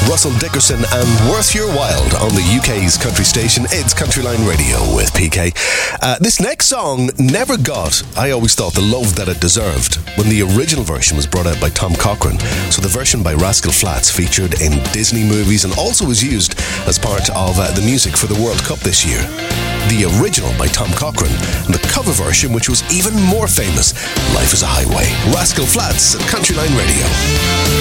Russell Dickerson and Worth Your While on the UK's country station. It's Countryline Radio with PK. This next song never got, I always thought, the love that it deserved when the original version was brought out by Tom Cochrane. So the version by Rascal Flatts featured in Disney movies and also was used as part of the music for the World Cup this year. The original by Tom Cochrane and the cover version, which was even more famous, Life is a Highway. Rascal Flatts at Countryline Radio.